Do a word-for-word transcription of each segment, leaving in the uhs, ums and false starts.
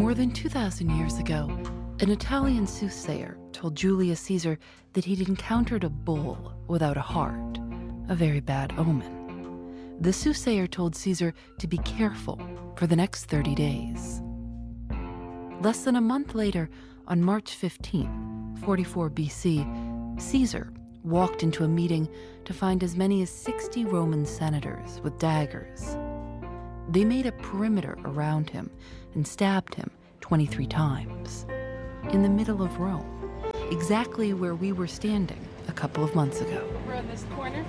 More than two thousand years ago, an Italian soothsayer told Julius Caesar that he'd encountered a bull without a heart, a very bad omen. The soothsayer told Caesar to be careful for the next thirty days. Less than a month later, on March fifteenth, forty-four B C, Caesar walked into a meeting to find as many as sixty Roman senators with daggers. They made a perimeter around him and stabbed him twenty-three times, in the middle of Rome, exactly where we were standing a couple of months ago. We're on this corner.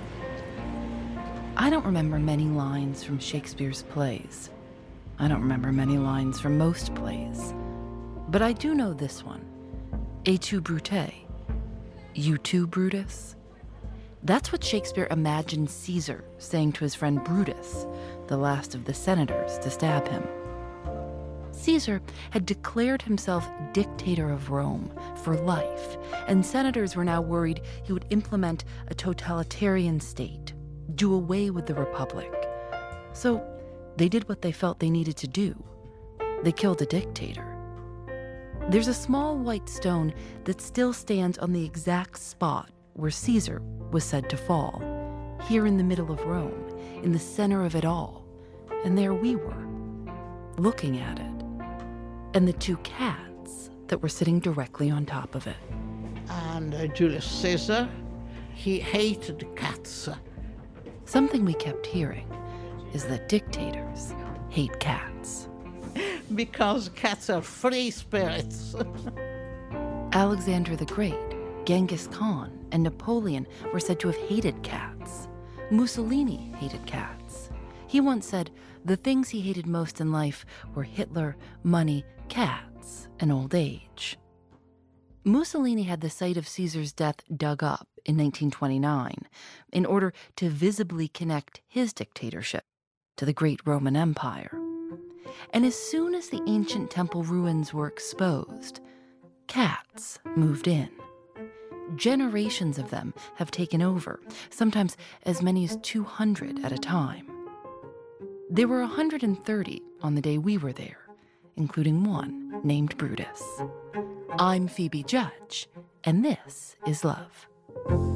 I don't remember many lines from Shakespeare's plays. I don't remember many lines from most plays. But I do know this one. Et tu, Brute? You too, Brutus? That's what Shakespeare imagined Caesar saying to his friend Brutus, the last of the senators to stab him. Caesar had declared himself dictator of Rome for life, and senators were now worried he would implement a totalitarian state, do away with the republic. So they did what they felt they needed to do. They killed a dictator. There's a small white stone that still stands on the exact spot where Caesar was said to fall, here in the middle of Rome, in the center of it all. And there we were, looking at it, and the two cats that were sitting directly on top of it. And uh, Julius Caesar, he hated cats. Something we kept hearing is that dictators hate cats. Because cats are free spirits. Alexander the Great, Genghis Khan, and Napoleon were said to have hated cats. Mussolini hated cats. He once said the things he hated most in life were Hitler, money, cats, and old age. Mussolini had the site of Caesar's death dug up in nineteen twenty-nine in order to visibly connect his dictatorship to the great Roman Empire. And as soon as the ancient temple ruins were exposed, cats moved in. Generations of them have taken over, sometimes as many as two hundred at a time. There were one hundred thirty on the day we were there, including one named Brutus. I'm Phoebe Judge, and this is Love.